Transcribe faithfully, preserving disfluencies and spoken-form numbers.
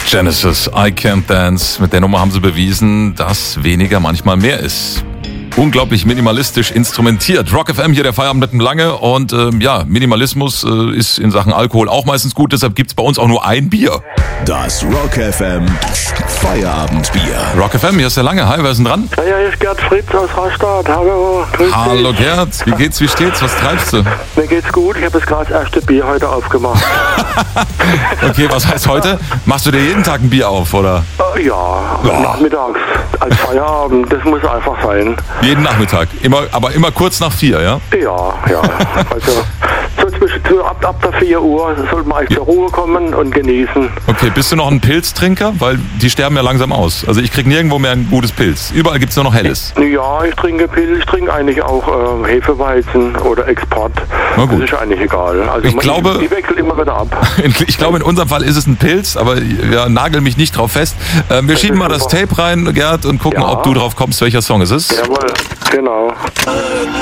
Genesis, I Can't Dance. Mit der Nummer haben sie bewiesen, dass weniger manchmal mehr ist. Unglaublich minimalistisch instrumentiert. Rock F M, hier der Feierabend mit dem Lange. Und ähm, ja, Minimalismus äh, ist in Sachen Alkohol auch meistens gut. Deshalb gibt's bei uns auch nur ein Bier. Das Rock F M Feierabendbier. Rock F M, hier ist der Lange. Hi, wer ist denn dran? Ja, ja, hier ist Gerd Fritz aus Rastatt. Hallo, grüß Hallo dich. Gerd, wie geht's, wie steht's, was treibst du? Mir geht's gut, ich habe jetzt gerade das erste Bier heute aufgemacht. Okay, was heißt heute? Machst du dir jeden Tag ein Bier auf, oder? Äh, ja, Ja. nachmittags als Feierabend, das muss einfach sein. Jeden Nachmittag, immer, aber immer kurz nach vier, ja? Ja, ja, also so zwischen, so ab, ab der vier Uhr sollte man eigentlich zur Ruhe kommen und genießen. Okay, bist du noch ein Pilztrinker? Weil die sterben ja langsam aus. Also ich krieg nirgendwo mehr ein gutes Pilz. Überall gibt's nur noch Helles. Ja, ich trinke Pilz, ich trinke eigentlich auch äh, Hefeweizen oder Export. Na gut. Das ist eigentlich egal. Also Ich man, glaube- ich wechsle immer wieder ab. Ich glaube, in unserem Fall ist es ein Pilz, aber ja, nagel mich nicht drauf fest. Ähm, wir Das schieben ist mal das super. Tape rein, Gerd, und gucken, Ja. ob du drauf kommst, welcher Song es ist. Jawohl, genau.